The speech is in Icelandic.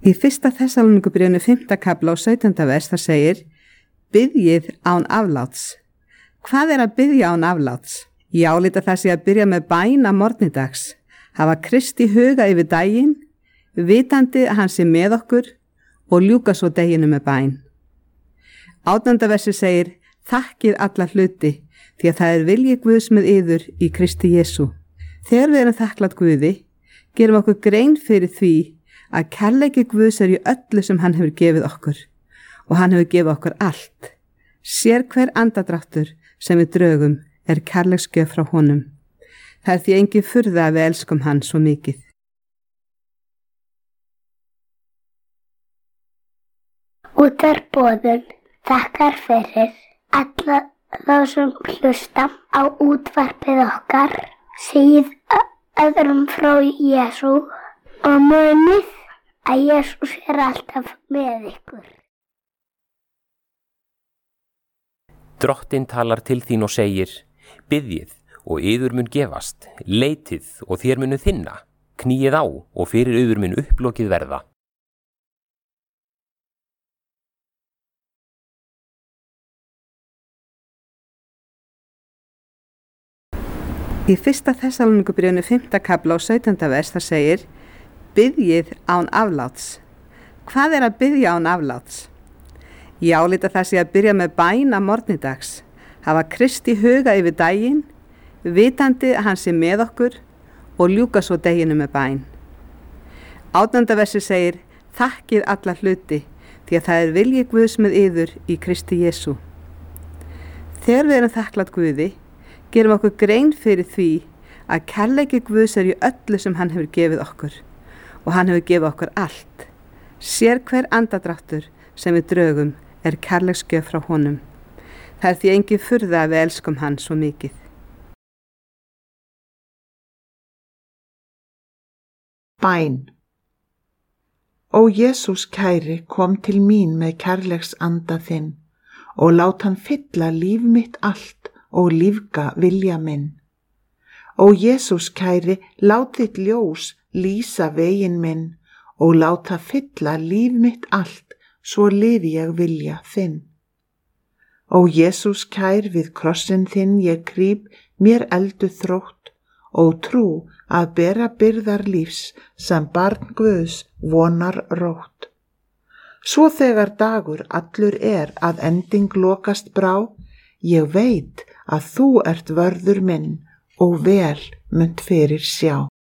Í 1. Þessalóníkubréfinu 5. kafla og 17. vers það segir: Biðjið án afláts. Hvað er að biðja án afláts? Ég álíta það sé að byrja með bæn að morgnidags, hafa Kristi huga yfir daginn, vitandi að hann sé með okkur og ljúka svo deginu með bæn. 18. versi segir: Þakkið alla hluti, því að það er vilji Guðs með yður í Kristi Jesú. Þegar við erum þakklátt Guði, gerum okkur grein fyrir því að kærleiki Guðs er í öllu sem hann hefur gefið okkur og hann hefur gefið okkur allt. Sér hver andadráttur sem við drögum er kærleiksgjöf frá honum. Það er því engin furða að við elskum hann svo mikið. Útvarpsboðun þakkar fyrir alla þá sem hlusta á útvarpið okkar, segið öðrum frá Jesú og munið að Jesús er alltaf með ykkur. Drottinn talar til þín og segir: Biðjið og yður mun gefast, leitið og þér munu finna, kníið á og fyrir yður mun upplokið verða. Í 1. Þessalóníkubréfinu 5. kafla og 17. vers það segir: Biðjið án afláts. Hvað er að biðja án afláts? Ég álíta það sé að byrja með bæn að morgnidags, hafa Kristi huga yfir daginn, vitandi að hann sé með okkur og ljúka svo deginu með bæn. 18. versi segir: Þakkið alla hluti, því að það er vilji Guðs með yður í Kristi Jesú. Þegar við erum þakklátt Guði, gerum okkur grein fyrir því að kærleiki Guðs er í öllu sem hann hefur gefið okkur og hann hefur gefið okkur allt. Sér hver andadráttur sem við drögum er kærleiksgjöf frá honum. Það er því engin furða að við elskum hann svo mikið. Bæn. Ó Jesús kæri, kom til mín með kærleiks anda þinn og lát hann fylla líf mitt allt og lífga vilja minn. Ó Jesús kæri, lát þitt ljós lýsa veginn minn og lát það fylla líf mitt allt, svo lifi ég vilja þinn. Ó Jesús kær, við krossinn þinn ég krýp mér eldu þrótt og trú að bera byrðar lífs sem barn Guðs vonar rótt. Svo þegar dagur allur er að ending lokast brá, ég veit að þú ert vörður minn og vel munt fyrir sjá.